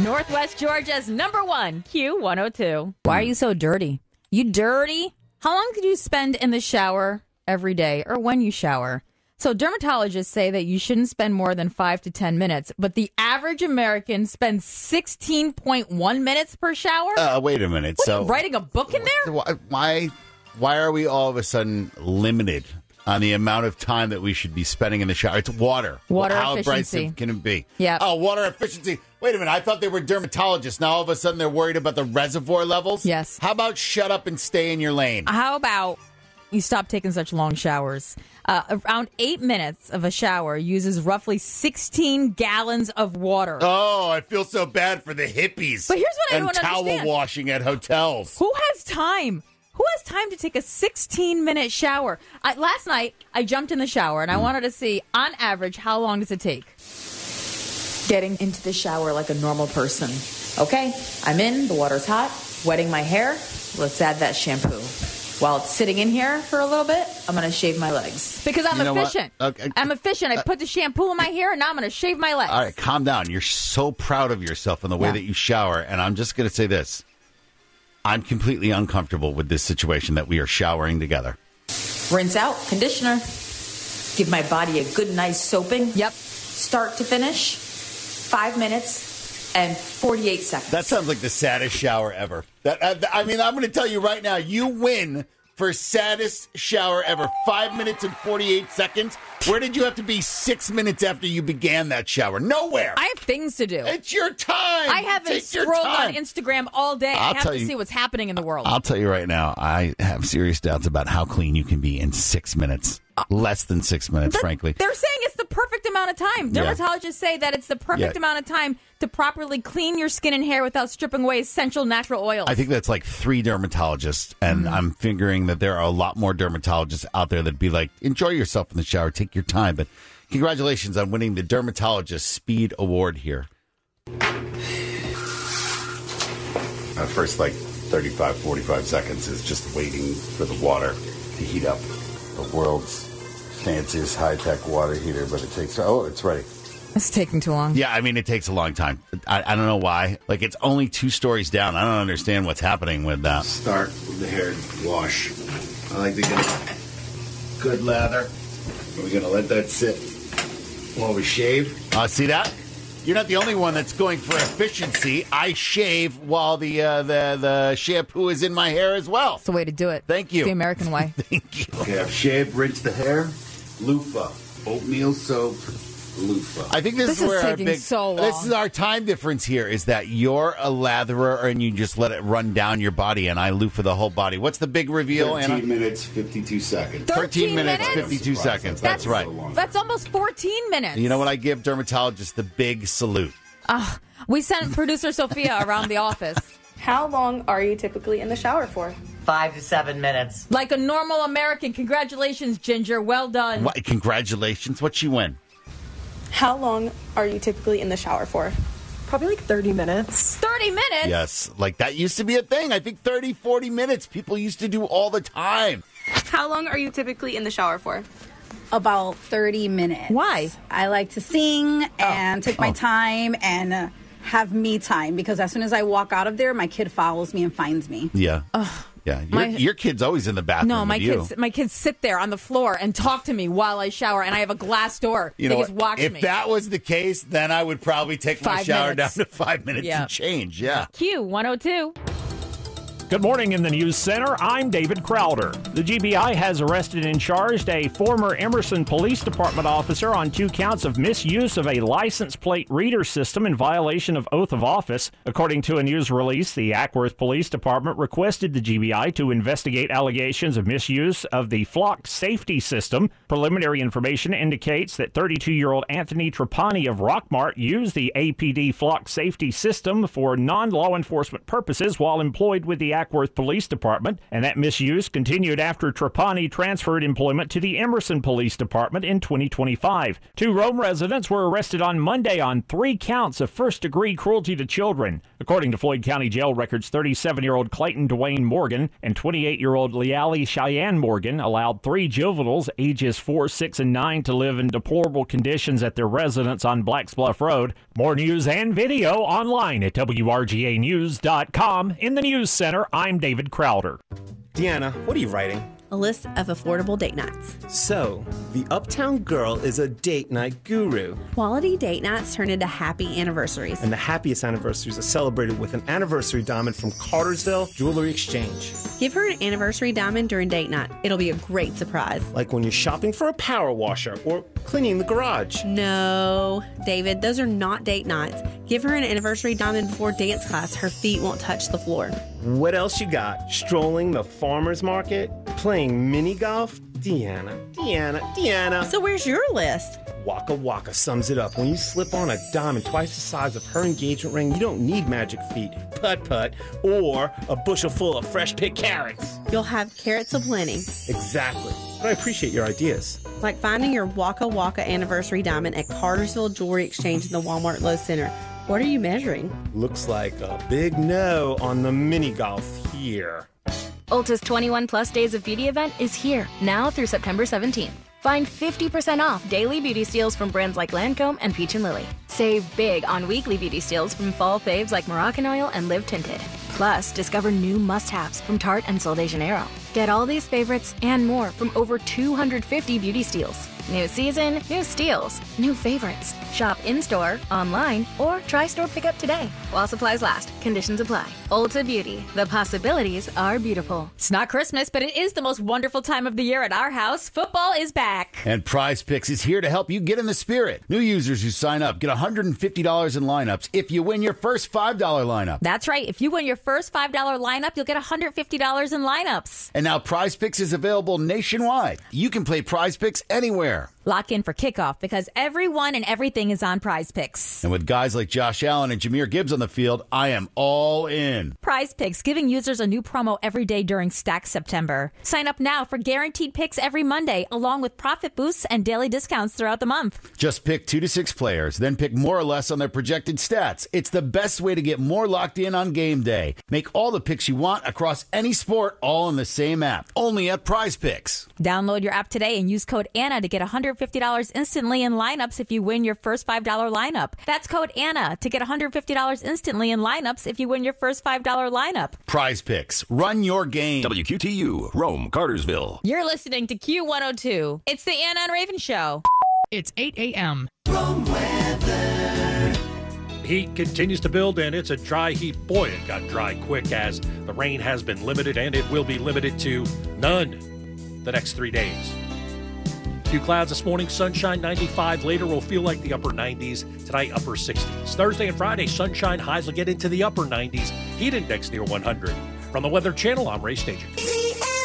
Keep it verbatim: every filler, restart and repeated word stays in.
Northwest Georgia's number one, Q one oh two. Why are you so dirty? You dirty? How long did you spend in the shower every day or when you shower? So dermatologists say that you shouldn't spend more than five to ten minutes, but the average American spends sixteen point one minutes per shower? Uh, wait a minute. What, so are you writing a book in there? Why, why, why are we all of a sudden limited on the amount of time that we should be spending in the shower? It's water. Water How efficiency. bright can it be? Yeah. Oh, water efficiency. Wait a minute. I thought they were dermatologists. Now all of a sudden they're worried about the reservoir levels? Yes. How about shut up and stay in your lane? How about you stop taking such long showers? Uh, around eight minutes of a shower uses roughly sixteen gallons of water. Oh, I feel so bad for the hippies. But here's what I and don't towel understand. washing at hotels. Who has time? Who has time to take a sixteen-minute shower? I, last night, I jumped in the shower, and I wanted to see, on average, how long does it take? Getting into the shower like a normal person. Okay, I'm in, the water's hot, wetting my hair. Let's add that shampoo. While it's sitting in here for a little bit, I'm going to shave my legs. Because I'm You know what? efficient. Okay. I'm efficient. I put the shampoo in my hair, and now I'm going to shave my legs. All right, calm down. You're so proud of yourself and the way Yeah. that you shower, and I'm just going to say this. I'm completely uncomfortable with this situation that we are showering together. Rinse out, conditioner. Give my body a good, nice soaping. Yep. Start to finish, five minutes and forty-eight seconds. That sounds like the saddest shower ever. That uh, I mean, I'm going to tell you right now, you win for saddest shower ever. Five minutes and forty-eight seconds. Where did you have to be six minutes after you began that shower? Nowhere. I have things to do. It's your time. I haven't Take your scrolled time. on Instagram all day. I'll I have tell to you- see what's happening in the world. I'll tell you right now, I have serious doubts about how clean you can be in six minutes. Less than six minutes, That- frankly. They're saying it's the perfect amount of time. Yeah. Dermatologists say that it's the perfect Yeah. amount of time to properly clean your skin and hair without stripping away essential natural oils. I think that's like three dermatologists, and Mm-hmm. I'm figuring that there are a lot more dermatologists out there that'd be like, enjoy yourself in the shower, take your time. But congratulations on winning the Dermatologist Speed Award here. Our first, like, thirty-five, forty-five seconds is just waiting for the water to heat up. The world's fanciest high-tech water heater, but it takes... Oh, it's ready. It's taking too long. Yeah, I mean, it takes a long time. I, I don't know why. Like, it's only two stories down. I don't understand what's happening with that. Start with the hair wash. I like to get a good lather. We're going to let that sit while we shave. Uh, see that? You're not the only one that's going for efficiency. I shave while the uh, the the shampoo is in my hair as well. It's the way to do it. Thank you. It's the American way. Thank you. Okay, I've shaved, rinsed the hair. Loofah. Oatmeal soap. Loofah. I think this, This is is where our taking big. so This long. is our time difference here. Is that you're a latherer and you just let it run down your body, and I loofah the whole body. What's the big reveal? thirteen Anna? minutes, fifty-two seconds. thirteen minutes, minutes? fifty-two seconds. That's, That's right. That's almost fourteen minutes. You know what? I give dermatologists the big salute. Uh, we sent producer Sophia around the office. How long are you typically in the shower for? Five to seven minutes. Like a normal American. Congratulations, Ginger. Well done. What, congratulations. What'd she win? How long are you typically in the shower for? Probably like thirty minutes. thirty minutes? Yes. Like that used to be a thing. I think thirty, forty minutes people used to do all the time. How long are you typically in the shower for? About thirty minutes. Why? I like to sing and take my time and uh, have me time because as soon as I walk out of there, my kid follows me and finds me. Yeah. Yeah. Your, My- your kid's always in the bathroom. No, my with you. kids my kids sit there on the floor and talk to me while I shower, and I have a glass door. You they know just what? watch If me. that was the case, then I would probably take my Five shower minutes. down to five minutes Yeah. and change. Yeah. Q one oh two. Good morning in the News Center. I'm David Crowder. The G B I has arrested and charged a former Emerson Police Department officer on two counts of misuse of a license plate reader system in violation of oath of office. According to a news release, the Ackworth Police Department requested the G B I to investigate allegations of misuse of the Flock safety system. Preliminary information indicates that thirty-two-year-old Anthony Trapani of Rockmart used the A P D Flock safety system for non-law enforcement purposes while employed with the Hackworth Police Department, and that misuse continued after Trapani transferred employment to the Emerson Police Department in twenty twenty-five. Two Rome residents were arrested on Monday on three counts of first-degree cruelty to children. According to Floyd County Jail records, thirty-seven-year-old Clayton Dwayne Morgan and twenty-eight-year-old Leali Cheyenne Morgan allowed three juveniles, ages four, six, and nine, to live in deplorable conditions at their residence on Blacks Bluff Road. More news and video online at W R G A news dot com. In the News Center, I'm David Crowder. Deanna, what are you writing? A list of affordable date nights. So, the Uptown Girl is a date night guru. Quality date nights turn into happy anniversaries. And the happiest anniversaries are celebrated with an anniversary diamond from Cartersville Jewelry Exchange. Give her an anniversary diamond during date night. It'll be a great surprise. Like when you're shopping for a power washer or cleaning the garage. No, David, those are not date nights. Give her an anniversary diamond before dance class. Her feet won't touch the floor. What else you got? Strolling the farmer's market? Playing mini golf? Deanna, Deanna, Deanna. So where's your list? Waka Waka sums it up. When you slip on a diamond twice the size of her engagement ring, you don't need magic feet, putt-putt, or a bushel full of fresh picked carrots. You'll have carrots aplenty. Exactly. But I appreciate your ideas. Like finding your Waka Waka anniversary diamond at Cartersville Jewelry Exchange in the Walmart Low Center. What are you measuring? Looks like a big no on the mini golf here. Ulta's twenty-one plus Days of Beauty event is here, now through September seventeenth. Find fifty percent off daily beauty steals from brands like Lancome and Peach and Lily. Save big on weekly beauty steals from fall faves like Moroccan Oil and Live Tinted. Plus, discover new must-haves from Tarte and Sol de Janeiro. Get all these favorites and more from over two hundred fifty beauty steals. New season, new steals, new favorites. Shop in-store, online, or try store pickup today. While supplies last, conditions apply. Ulta Beauty, the possibilities are beautiful. It's not Christmas, but it is the most wonderful time of the year at our house. Football is back. And Prize Picks is here to help you get in the spirit. New users who sign up get one hundred fifty dollars in lineups if you win your first five dollar lineup. That's right. If you win your first five dollar lineup, you'll get one hundred fifty dollars in lineups. And now Prize Picks is available nationwide. You can play Prize Picks anywhere. Lock in for kickoff because everyone and everything is on Prize Picks. And with guys like Josh Allen and Jahmyr Gibbs on the field, I am all in. Prize Picks, giving users a new promo every day during Stack September. Sign up now for guaranteed picks every Monday, along with profit boosts and daily discounts throughout the month. Just pick two to six players, then pick more or less on their projected stats. It's the best way to get more locked in on game day. Make all the picks you want across any sport, all in the same app. Only at Prize Picks. Download your app today and use code Anna to get one hundred fifty dollars instantly in lineups if you win your first five dollar lineup. That's code Anna to get one hundred fifty dollars instantly in lineups if you win your first five dollar lineup. Prize Picks. Run your game. W Q T U, Rome, Cartersville. You're listening to Q one oh two. It's the Anna and Raven Show. It's eight a.m. Rome weather. Heat continues to build, and it's a dry heat. Boy, it got dry quick as the rain has been limited, and it will be limited to none the next three days. Few clouds this morning, sunshine ninety-five. Later will feel like the upper nineties. Tonight, upper sixties. Thursday and Friday, sunshine highs will get into the upper nineties. Heat index near one hundred. From the Weather Channel, I'm Ray Stajan.